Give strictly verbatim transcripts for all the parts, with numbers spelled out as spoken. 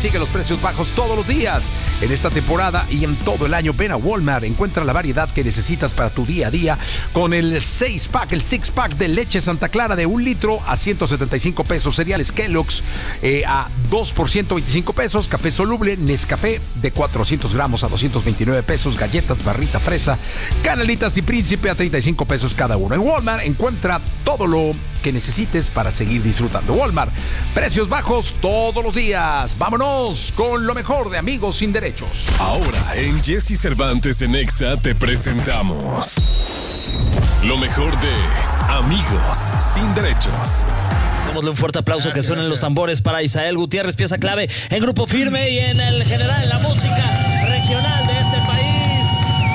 Sigue los precios bajos todos los días. En esta temporada y en todo el año, ven a Walmart. Encuentra la variedad que necesitas para tu día a día con el seis pack, el six pack de leche Santa Clara de un litro a ciento setenta y cinco pesos. Cereales Kellogg's eh, a dos por ciento veinticinco pesos. Café soluble Nescafé de cuatrocientos gramos a doscientos veintinueve pesos. Galletas Barrita Fresa, Canelitas y Príncipe a treinta y cinco pesos cada uno. En Walmart encuentra todo lo que necesites para seguir disfrutando. Walmart, precios bajos todos los días. Vámonos con lo mejor de Amigos Sin Derechos. Ahora en Jesse Cervantes en Exa te presentamos lo mejor de Amigos Sin Derechos. Démosle un fuerte aplauso. Gracias, que suenen gracias. Los tambores para Isael Gutiérrez, pieza clave en Grupo Firme y en el general en la música regional de este país.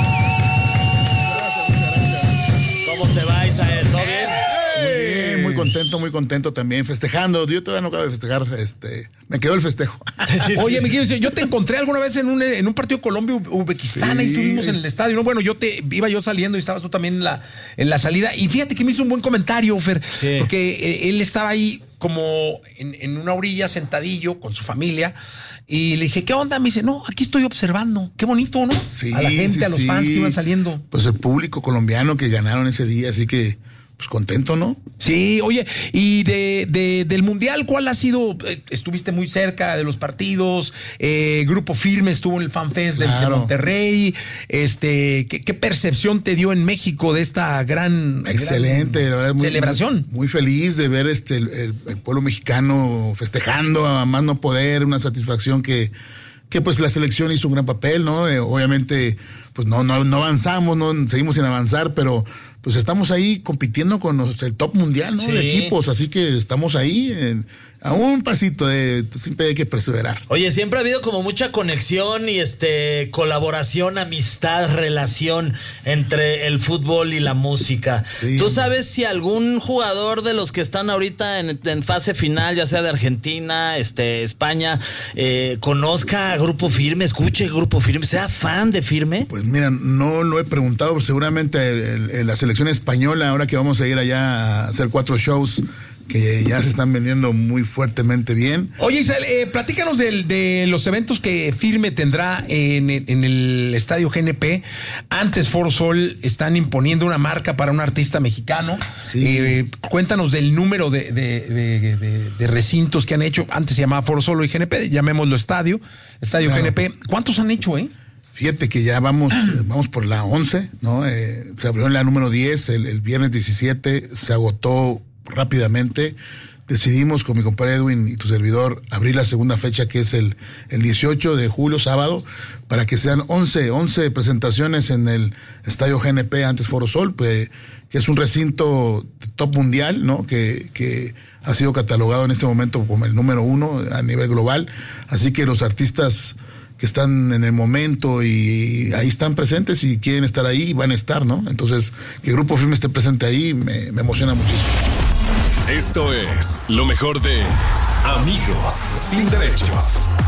¿Cómo te va, Isael? ¿Todo bien? Muy bien, muy contento, muy contento también, festejando. Yo todavía no acabo de festejar, este, me quedó el festejo. Sí, sí. Oye, mi querido, yo te encontré alguna vez en un, en un partido Colombia-Uzbekistán, sí, ahí estuvimos en el estadio, ¿no? Bueno, yo te iba yo saliendo y estabas tú también en la, en la salida, y fíjate que me hizo un buen comentario, Fer, sí. Porque él estaba ahí como en, en una orilla, sentadillo, con su familia, y le dije, ¿qué onda? Me dice, no, aquí estoy observando. Qué bonito, ¿no? Sí, a la gente, sí, a los sí. fans que iban saliendo. Pues el público colombiano que ganaron ese día, así que pues contento, ¿no? Sí, oye, y de, de del Mundial, ¿cuál ha sido? Estuviste muy cerca de los partidos, eh, Grupo Firme estuvo en el FanFest claro. de, de Monterrey, este, ¿qué, ¿qué percepción te dio en México de esta gran, Excelente, gran la verdad, muy, celebración? Muy, muy feliz de ver este el, el, el pueblo mexicano festejando a más no poder, una satisfacción que que pues la selección hizo un gran papel, ¿no? Eh, obviamente, pues no, no, no avanzamos, no seguimos sin avanzar, pero pues estamos ahí compitiendo con los, el top mundial, ¿no? Sí. De equipos, así que estamos ahí en, a un pasito de, siempre hay que perseverar. Oye, siempre ha habido como mucha conexión y este colaboración, amistad, relación entre el fútbol y la música. Sí. ¿Tú sabes si algún jugador de los que están ahorita en, en fase final, ya sea de Argentina, este, España, eh, conozca a Grupo Firme, escuche Grupo Firme, sea fan de Firme? Pues mira, no lo he preguntado, pero seguramente el, el, la selección española, ahora que vamos a ir allá a hacer cuatro shows que ya se están vendiendo muy fuertemente bien. Oye, Isael, eh, platícanos del, de los eventos que Firme tendrá en, en el Estadio G N P. Antes Foro Sol están imponiendo una marca para un artista mexicano. Sí. Eh, cuéntanos del número de, de, de, de, de recintos que han hecho. Antes se llamaba Foro Sol y G N P, llamémoslo Estadio, Estadio claro. G N P. ¿Cuántos han hecho, eh? Fíjate que ya vamos, vamos por la once, ¿no? Eh, se abrió en la número diez, el, el viernes diecisiete, se agotó rápidamente. Decidimos con mi compadre Edwin y tu servidor abrir la segunda fecha, que es el, el dieciocho de julio, sábado, para que sean once, once presentaciones en el Estadio G N P, antes Foro Sol, pues, que es un recinto top mundial, ¿no? Que, que ha sido catalogado en este momento como el número uno a nivel global. Así que los artistas que están en el momento y ahí están presentes y quieren estar ahí, van a estar, ¿no? Entonces, que Grupo Firme esté presente ahí me, me emociona muchísimo. Esto es lo mejor de Amigos Sin Derechos.